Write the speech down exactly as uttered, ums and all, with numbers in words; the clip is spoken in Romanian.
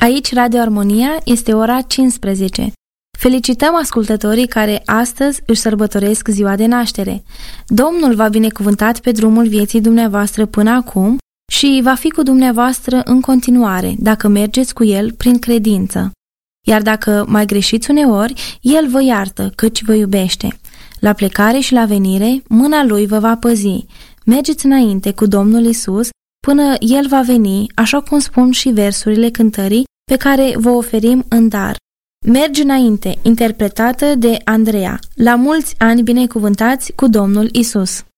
Aici Radio Armonia, este ora cincisprezece. Felicităm ascultătorii care astăzi își sărbătoresc ziua de naștere. Domnul v-a binecuvântat pe drumul vieții dumneavoastră până acum și va fi cu dumneavoastră în continuare, dacă mergeți cu El prin credință. Iar dacă mai greșiți uneori, El vă iartă, căci vă iubește. La plecare și la venire, mâna Lui vă va păzi. Mergeți înainte cu Domnul Isus până El va veni, așa cum spun și versurile cântării pe care vă oferim în dar. Mergi înainte, interpretată de Andreea. La mulți ani binecuvântați cu Domnul Isus!